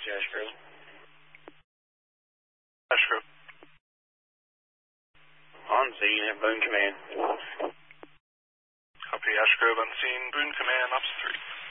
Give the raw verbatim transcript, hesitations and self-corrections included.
to Ash Grove. Ash Grove. On scene at Boone Command. Copy, Ash Grove on scene, Boone Command, Ops three.